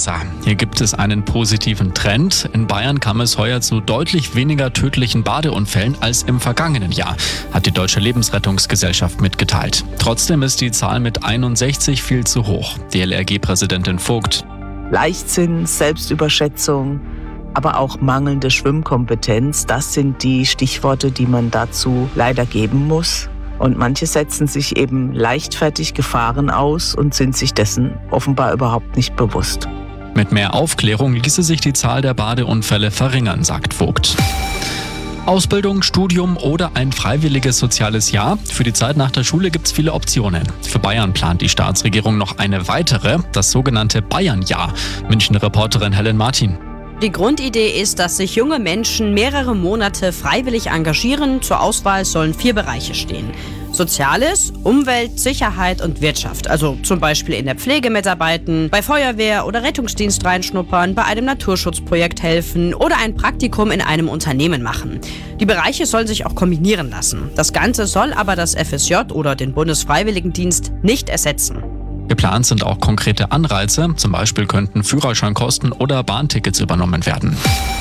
Wasser. Hier gibt es einen positiven Trend. In Bayern kam es heuer zu deutlich weniger tödlichen Badeunfällen als im vergangenen Jahr, hat die Deutsche Lebensrettungsgesellschaft mitgeteilt. Trotzdem ist die Zahl mit 61 viel zu hoch. DLRG-Präsidentin Vogt. Leichtsinn, Selbstüberschätzung, aber auch mangelnde Schwimmkompetenz, das sind die Stichworte, die man dazu leider geben muss. Und manche setzen sich eben leichtfertig Gefahren aus und sind sich dessen offenbar überhaupt nicht bewusst. Mit mehr Aufklärung ließe sich die Zahl der Badeunfälle verringern, sagt Vogt. Ausbildung, Studium oder ein freiwilliges soziales Jahr. Für die Zeit nach der Schule gibt es viele Optionen. Für Bayern plant die Staatsregierung noch eine weitere, das sogenannte Bayern-Jahr. München-Reporterin Helen Martin. Die Grundidee ist, dass sich junge Menschen mehrere Monate freiwillig engagieren. Zur Auswahl sollen 4 Bereiche stehen. Soziales, Umwelt, Sicherheit und Wirtschaft. Also zum Beispiel in der Pflege mitarbeiten, bei Feuerwehr oder Rettungsdienst reinschnuppern, bei einem Naturschutzprojekt helfen oder ein Praktikum in einem Unternehmen machen. Die Bereiche sollen sich auch kombinieren lassen. Das Ganze soll aber das FSJ oder den Bundesfreiwilligendienst nicht ersetzen. Geplant sind auch konkrete Anreize, zum Beispiel könnten Führerscheinkosten oder Bahntickets übernommen werden.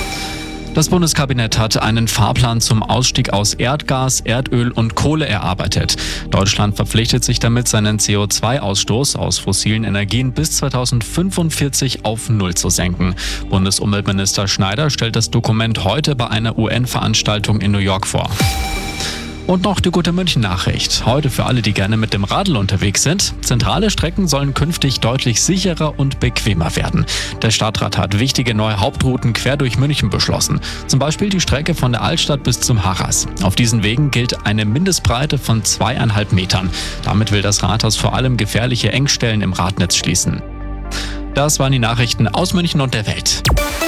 Das Bundeskabinett hat einen Fahrplan zum Ausstieg aus Erdgas, Erdöl und Kohle erarbeitet. Deutschland verpflichtet sich damit, seinen CO2-Ausstoß aus fossilen Energien bis 2045 auf 0 zu senken. Bundesumweltminister Schneider stellt das Dokument heute bei einer UN-Veranstaltung in New York vor. Und noch die gute München-Nachricht. Heute für alle, die gerne mit dem Radl unterwegs sind. Zentrale Strecken sollen künftig deutlich sicherer und bequemer werden. Der Stadtrat hat wichtige neue Hauptrouten quer durch München beschlossen. Zum Beispiel die Strecke von der Altstadt bis zum Harras. Auf diesen Wegen gilt eine Mindestbreite von 2,5 Metern. Damit will das Rathaus vor allem gefährliche Engstellen im Radnetz schließen. Das waren die Nachrichten aus München und der Welt.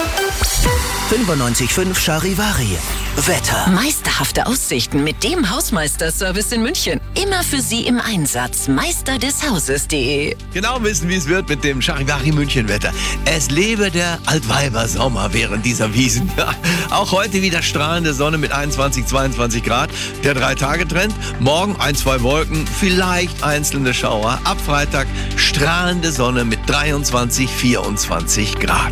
95.5 Charivari. Wetter. Meisterhafte Aussichten mit dem Hausmeisterservice in München. Immer für Sie im Einsatz. Meisterdeshauses.de. Genau wissen, wie es wird mit dem Charivari München Wetter. Es lebe der Altweiber-Sommer während dieser Wiesen. Ja, auch heute wieder strahlende Sonne mit 21, 22 Grad. Der 3-Tage-Trend. Morgen 1, 2 Wolken, vielleicht einzelne Schauer. Ab Freitag strahlende Sonne mit 23, 24 Grad.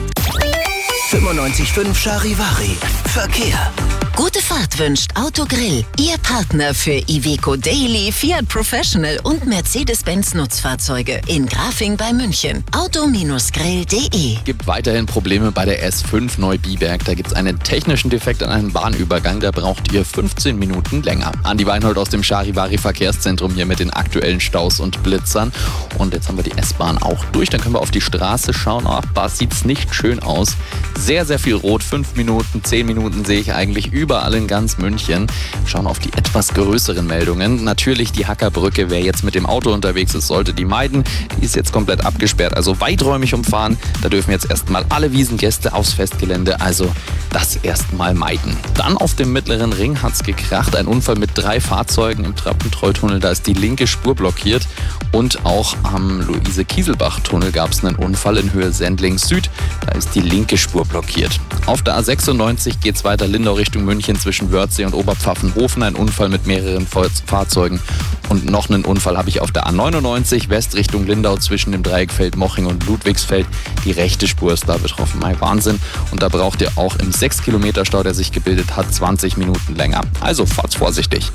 95.5 Charivari. Verkehr. Gute Fahrt wünscht Autogrill. Ihr Partner für Iveco Daily, Fiat Professional und Mercedes-Benz Nutzfahrzeuge. In Grafing bei München. Auto-grill.de. Gibt weiterhin Probleme bei der S5 Neubiberg. Da gibt es einen technischen Defekt an einem Bahnübergang. Da braucht ihr 15 Minuten länger. Andi Weinhold aus dem Charivari Verkehrszentrum hier mit den aktuellen Staus und Blitzern. Und jetzt haben wir die S-Bahn auch durch. Dann können wir auf die Straße schauen. Ach, da sieht es nicht schön aus. Sehr, sehr viel Rot. 5 Minuten, 10 Minuten sehe ich eigentlich überall in ganz München. Schauen auf die etwas größeren Meldungen. Natürlich die Hackerbrücke. Wer jetzt mit dem Auto unterwegs ist, sollte die meiden. Die ist jetzt komplett abgesperrt, also weiträumig umfahren. Da dürfen jetzt erstmal alle Wiesengäste aufs Festgelände, also das erstmal meiden. Dann auf dem Mittleren Ring hat's gekracht. Ein Unfall mit 3 Fahrzeugen im Trappentreutunnel. Da ist die linke Spur blockiert. Und auch am Luise-Kieselbach-Tunnel gab es einen Unfall in Höhe Sendling Süd. Da ist die linke Spur blockiert. Auf der A96 geht's weiter Lindau Richtung München zwischen Wörthsee und Oberpfaffenhofen. Ein Unfall mit mehreren Fahrzeugen. Und noch einen Unfall habe ich auf der A99 West Richtung Lindau zwischen dem Dreieck Feldmoching und Ludwigsfeld. Die rechte Spur ist da betroffen. Mein Wahnsinn. Und da braucht ihr auch im 6-Kilometer-Stau, der sich gebildet hat, 20 Minuten länger. Also fahrt's vorsichtig.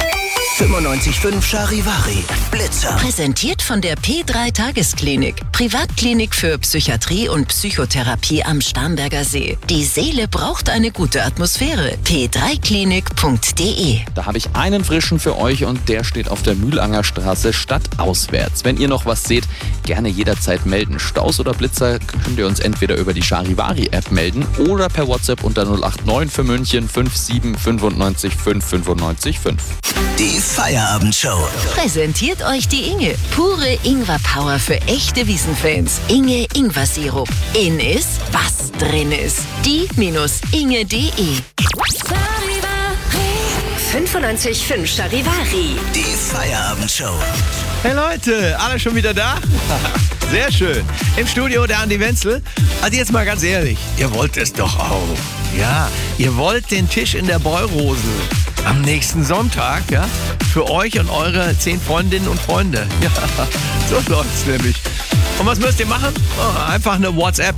95.5 Charivari. Blitzer. Präsentiert von der P3 Tagesklinik. Privatklinik für Psychiatrie und Psychotherapie am Starnberger See. Die Seele braucht eine gute Atmosphäre. p3klinik.de. Da habe ich einen frischen für euch und der steht auf der Mühlanger Straße stadtauswärts. Wenn ihr noch was seht, gerne jederzeit melden. Staus oder Blitzer könnt ihr uns entweder über die Charivari-App melden oder per WhatsApp unter 089 für München 57 95 5 95 5. Die Feierabendshow. Präsentiert euch die Inge. Pure Ingwer-Power für echte Wiesenfans. Inge Ingwer-Sirup. In ist, was drin ist. Die-inge.de. 95.5 Charivari. Die Feierabendshow. Hey Leute, alle schon wieder da? Sehr schön. Im Studio der Andi Wenzel. Also jetzt mal ganz ehrlich, ihr wollt es doch auch. Ja, ihr wollt den Tisch in der Bräurose am nächsten Sonntag, ja? Für euch und eure 10 Freundinnen und Freunde. Ja, so läuft's nämlich. Und was müsst ihr machen? Oh, einfach eine WhatsApp